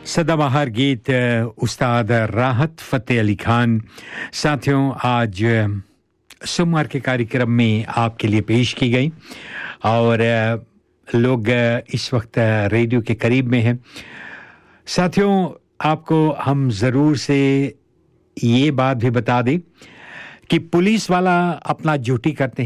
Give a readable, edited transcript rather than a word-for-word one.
सदाबहार गीत उस्ताद राहत फ़तेह अली खान साथियों आज सोमवार के कार्यक्रम में आपके लिए पेश की गई और लोग इस वक्त रेडियो के करीब में हैं साथियों आपको हम ज़रूर से ये बात भी बता दें कि पुलिस वाला अपना ड्यूटी करते